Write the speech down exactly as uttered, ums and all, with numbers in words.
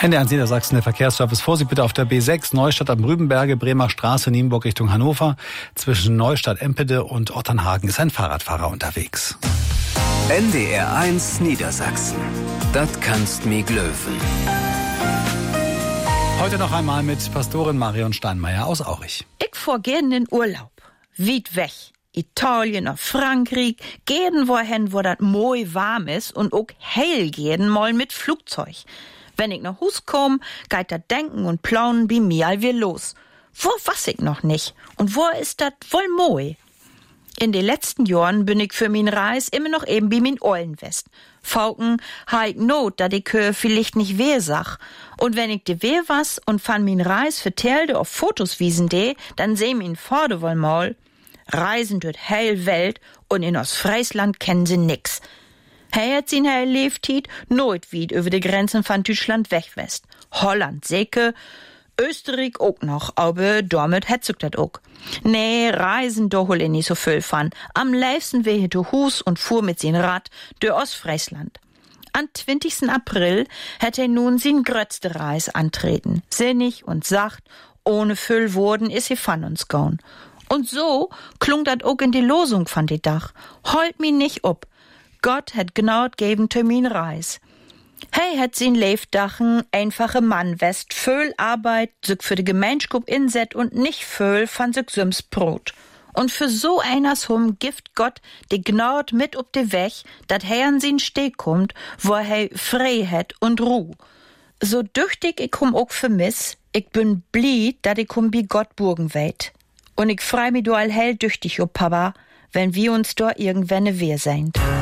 N D R eins Niedersachsen, der Verkehrsservice. Vorsicht bitte auf der B sechs, Neustadt am Rübenberge, Bremer Straße, Nienburg Richtung Hannover. Zwischen Neustadt-Empede und Otternhagen ist ein Fahrradfahrer unterwegs. N D R eins Niedersachsen. Das kannst mi glöwen. Heute noch einmal mit Pastorin Marion Steinmeier aus Aurich. Ich fahr gern in Urlaub. Weit weg. Italien oder Frankreich. Gehen wohin, wo das moi warm ist und auch hell gehen mal mit Flugzeug. Wenn ich nach Hus komm, geht das Denken und Planen bei mir all wir los. Wo was ich noch nicht? Und wo ist das wohl moi? In den letzten Jahren bin ich für min Reis immer noch eben bei min Eulenwest. Fauken ha ich not, da die Kühe vielleicht nicht weh sag. Und wenn ich de weh was und fan min Reis vertellte auf Fotos wiesen de, dann seh min Vorde wohl mal. Reisen durch heil Welt und in Ostfriesland kennen sie nix. Hey hat sin heil Leeftiet nooit wied über die Grenzen von Deutschland wegwest. Holland säcke, Österreich auch noch, aber damit hetzog dat auch. Nee, Reisen do hol ich nicht so viel von. Am liebsten weh du Hus und fuhr mit sin Rad durch Ostfriesland. Am zwanzigsten April hat er nun sin grötzte Reis antreten. Sinnig und sacht, ohne Füllworten is he von uns gaun. Und so klung dat auch in die Losung von die Dach. Holt mi nicht ob. Gott hat genau geben Termin Reis. Hey hat sin Leefdachen einfache Mann west, Föhl Arbeit, sich für die Gemeinschap inset und nicht Föhl von sich Süms Brot. Und für so einers hum gift Gott die gnaut mit ob de Weg, dat he an sin Steg kommt, wo he frei het und Ruh. So düchtig ich hum auch vermiss, ich bin blied, dat ich hum bi Gott burgen weit. Und ich freu mi du all hell düchtig ob Papa, wenn wir uns do irgendwann wehr sind.